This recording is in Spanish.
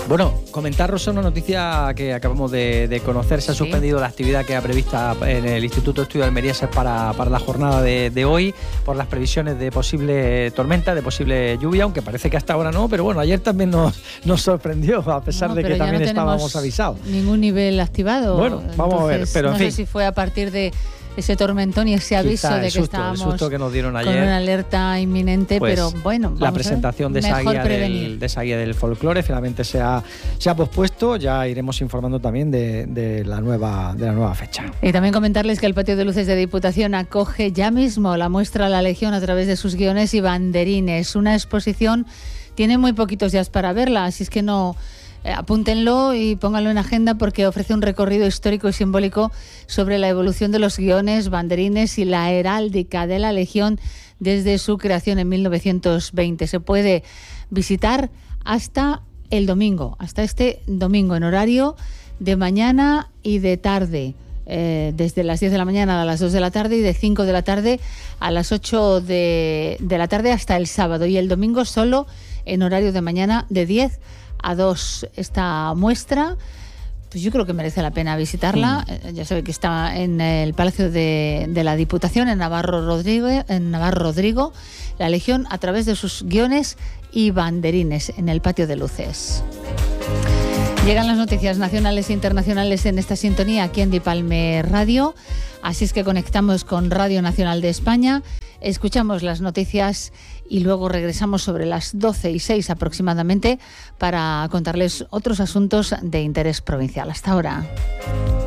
Bueno, comentaros una noticia que acabamos de conocer. Se ha suspendido la actividad que era prevista en el Instituto de Estudios de Almería para la jornada de hoy por las previsiones de posible tormenta, de posible lluvia, aunque parece que hasta ahora no, pero bueno, ayer también nos sorprendió, a pesar de que también estábamos avisados. Ningún nivel activado. Bueno, vamos a ver, pero en fin. No sé si fue a partir de ese tormentón y ese aviso de que estábamos el susto que nos dieron ayer, con una alerta inminente, pues, pero bueno, la presentación de esa guía del folclore finalmente se ha pospuesto. Ya iremos informando también de la nueva fecha. Y también comentarles que el Patio de Luces de Diputación acoge ya mismo la muestra La Legión a través de sus guiones y banderines. Una exposición, tiene muy poquitos días para verla, así es que no... apúntenlo y pónganlo en agenda porque ofrece un recorrido histórico y simbólico sobre la evolución de los guiones, banderines y la heráldica de la Legión desde su creación en 1920. Se puede visitar hasta este domingo en horario de mañana y de tarde, desde las 10 de la mañana a las 2 de la tarde y de 5 de la tarde a las 8 de la tarde hasta el sábado, y el domingo solo en horario de mañana de 10 a 2. Esta muestra, pues yo creo que merece la pena visitarla. Ya sabe que está en el Palacio de la Diputación, en Navarro Rodrigo, La Legión a través de sus guiones y banderines en el Patio de Luces. Llegan las noticias nacionales e internacionales en esta sintonía aquí en Dipalme Radio, así es que conectamos con Radio Nacional de España, escuchamos las noticias y luego regresamos sobre las 12:06 aproximadamente para contarles otros asuntos de interés provincial. Hasta ahora.